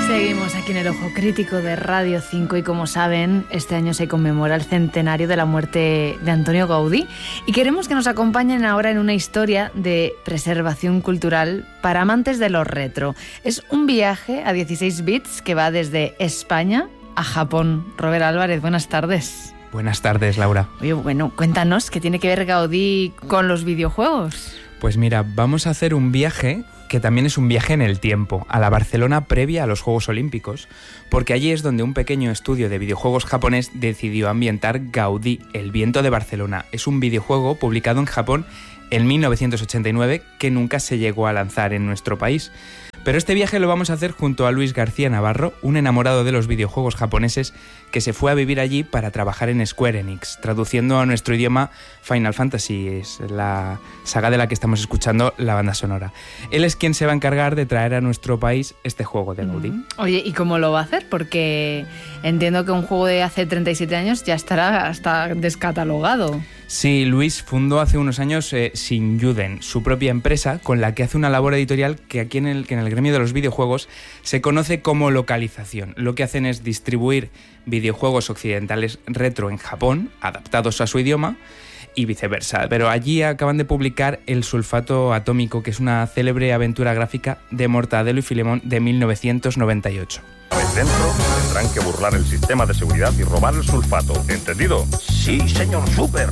Seguimos aquí en el Ojo Crítico de Radio 5 y como saben, este año se conmemora el centenario de la muerte de Antonio Gaudí y queremos que nos acompañen ahora en una historia de preservación cultural para amantes de lo retro. Es un viaje a 16 bits que va desde España a Japón. Robert Álvarez, buenas tardes. Buenas tardes, Laura. Oye, bueno, cuéntanos, ¿qué tiene que ver Gaudí con los videojuegos? Pues mira, vamos a hacer un viaje que también es un viaje en el tiempo, a la Barcelona previa a los Juegos Olímpicos, porque allí es donde un pequeño estudio de videojuegos japonés decidió ambientar Gaudí, el viento de Barcelona. Es un videojuego publicado en Japón en 1989 que nunca se llegó a lanzar en nuestro país. Pero este viaje lo vamos a hacer junto a Luis García Navarro, un enamorado de los videojuegos japoneses que se fue a vivir allí para trabajar en Square Enix, traduciendo a nuestro idioma Final Fantasy, es la saga de la que estamos escuchando la banda sonora. Él es quien se va a encargar de traer a nuestro país este juego de Gaudí. Oye, ¿y cómo lo va a hacer? Porque entiendo que un juego de hace 37 años ya estará hasta descatalogado. Sí, Luis fundó hace unos años Shinjuden, su propia empresa, con la que hace una labor editorial que aquí en el gremio de los videojuegos se conoce como localización. Lo que hacen es distribuir videojuegos occidentales retro en Japón, adaptados a su idioma, y viceversa. Pero allí acaban de publicar El sulfato atómico, que es una célebre aventura gráfica de Mortadelo y Filemón de 1998. Dentro tendrán que burlar el sistema de seguridad y robar el sulfato. ¿Entendido? Sí, señor Super.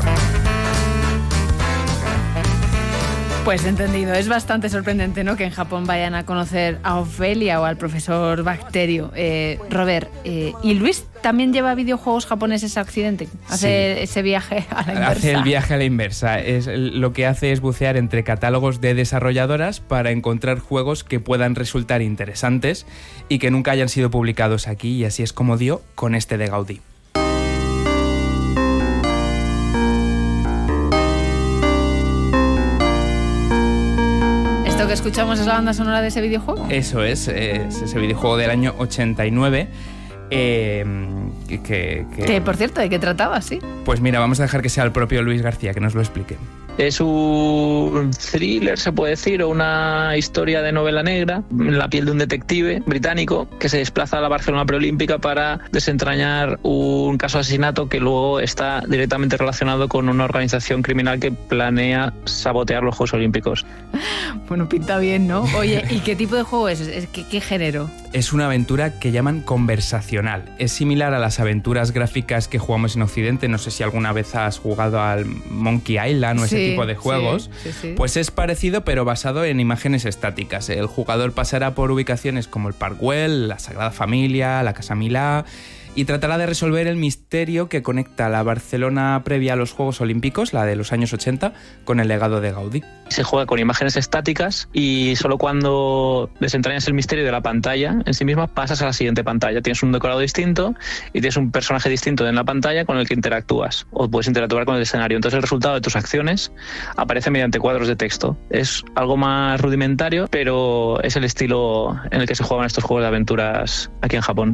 Pues entendido. Es bastante sorprendente, ¿no?, que en Japón vayan a conocer a Ofelia o al profesor Bacterio. Robert, ¿y Luis también lleva videojuegos japoneses a Occidente? ¿Hace ese viaje a la inversa? Hace el viaje a la inversa. Lo que hace es bucear entre catálogos de desarrolladoras para encontrar juegos que puedan resultar interesantes y que nunca hayan sido publicados aquí, y así es como dio con este de Gaudí. ¿Lo que escuchamos es la banda sonora de ese videojuego? Eso es ese videojuego del año 89. Que por cierto, ¿de qué trataba? Sí. Pues mira, vamos a dejar que sea el propio Luis García que nos lo explique. Es un thriller, se puede decir, o una historia de novela negra, en la piel de un detective británico que se desplaza a la Barcelona preolímpica para desentrañar un caso de asesinato que luego está directamente relacionado con una organización criminal que planea sabotear los Juegos Olímpicos. Bueno, pinta bien, ¿no? Oye, ¿y qué tipo de juego es? ¿Qué género? Es una aventura que llaman conversacional. Es similar a las aventuras gráficas que jugamos en Occidente. No sé si alguna vez has jugado al Monkey Island o ese tipo de juegos. Sí. Pues es parecido, pero basado en imágenes estáticas. El jugador pasará por ubicaciones como el Parkwell, la Sagrada Familia, la Casa Milá, y tratará de resolver el misterio que conecta la Barcelona previa a los Juegos Olímpicos, la de los años 80, con el legado de Gaudí. Se juega con imágenes estáticas y solo cuando desentrañas el misterio de la pantalla en sí misma pasas a la siguiente pantalla. Tienes un decorado distinto y tienes un personaje distinto en la pantalla con el que interactúas, o puedes interactuar con el escenario. Entonces el resultado de tus acciones aparece mediante cuadros de texto. Es algo más rudimentario, pero es el estilo en el que se juegan estos juegos de aventuras aquí en Japón.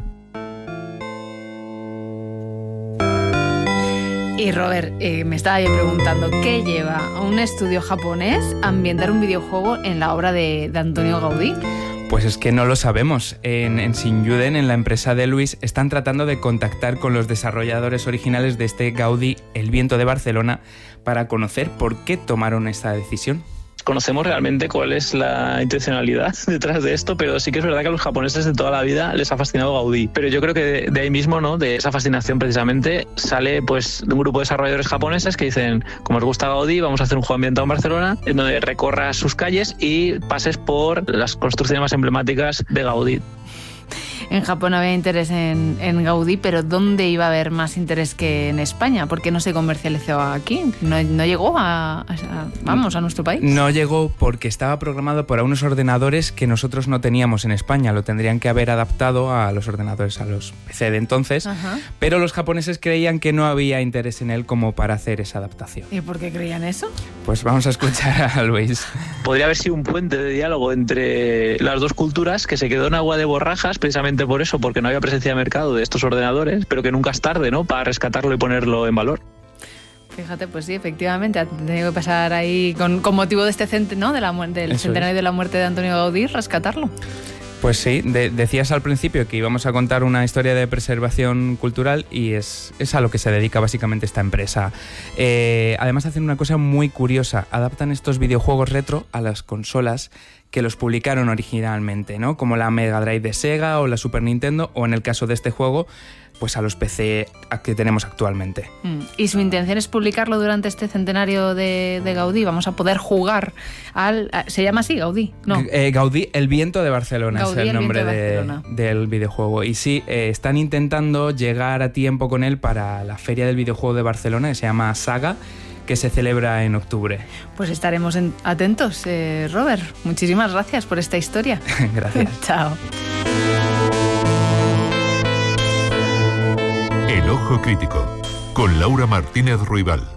Y Robert, me estaba yo preguntando, ¿qué lleva a un estudio japonés a ambientar un videojuego en la obra de Antonio Gaudí? Pues es que no lo sabemos. En Shinjuden, en la empresa de Luis, están tratando de contactar con los desarrolladores originales de este Gaudí, El viento de Barcelona, para conocer por qué tomaron esta decisión. Conocemos realmente cuál es la intencionalidad detrás de esto, pero sí que es verdad que a los japoneses de toda la vida les ha fascinado Gaudí. Pero yo creo que de ahí mismo, ¿no?, de esa fascinación precisamente, sale pues de un grupo de desarrolladores japoneses que dicen, como os gusta Gaudí, vamos a hacer un juego ambientado en Barcelona, en donde recorras sus calles y pases por las construcciones más emblemáticas de Gaudí. En Japón había interés en Gaudí, pero ¿dónde iba a haber más interés que en España? ¿Por qué no se comercializó aquí? ¿No llegó a nuestro país? No llegó porque estaba programado para unos ordenadores que nosotros no teníamos en España. Lo tendrían que haber adaptado a los ordenadores, a los PC de entonces. Ajá. Pero los japoneses creían que no había interés en él como para hacer esa adaptación. ¿Y por qué creían eso? Pues vamos a escuchar a Luis. Podría haber sido un puente de diálogo entre las dos culturas que se quedó en agua de borrajas precisamente por eso, porque no había presencia de mercado de estos ordenadores, pero que nunca es tarde, ¿no?, para rescatarlo y ponerlo en valor. Fíjate, pues sí, efectivamente, ha tenido que pasar ahí con motivo de este centenario, ¿no?, del centenario de la muerte de Antonio Gaudí, rescatarlo. Pues sí, decías al principio que íbamos a contar una historia de preservación cultural y es a lo que se dedica básicamente esta empresa. Además hacen una cosa muy curiosa, adaptan estos videojuegos retro a las consolas que los publicaron originalmente, ¿no? Como la Mega Drive de Sega o la Super Nintendo, o en el caso de este juego, pues a los PC que tenemos actualmente. Y su intención es publicarlo durante este centenario de Gaudí. Vamos a poder jugar al... ¿Se llama así, Gaudí? No. Gaudí, el viento de Barcelona, Gaudí, es el nombre del videojuego. Y sí, están intentando llegar a tiempo con él para la Feria del Videojuego de Barcelona, que se llama Saga, que se celebra en octubre. Pues estaremos atentos, Robert. Muchísimas gracias por esta historia. Gracias. Chao. El Ojo Crítico, con Laura Martínez Ruibal.